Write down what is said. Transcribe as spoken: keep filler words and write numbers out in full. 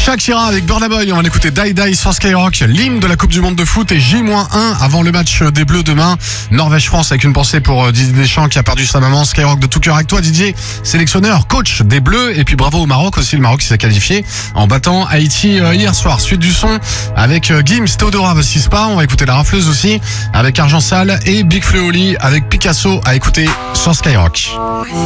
Shakira avec Burna Boy, on va l'écouter Die Die sur Skyrock, l'hymne de la Coupe du Monde de foot et J un avant le match des Bleus demain. Norvège-France avec une pensée pour Didier Deschamps qui a perdu sa maman. Skyrock de tout cœur avec toi Didier, sélectionneur, coach des Bleus, et puis bravo au Maroc aussi, le Maroc qui s'est qualifié en battant Haïti euh, hier soir. Suite du son avec euh, Gims, Théodora Sispa, on va écouter La Rafleuse aussi avec Argent Sale et Big Flo et Oli avec Picasso à écouter sur Skyrock.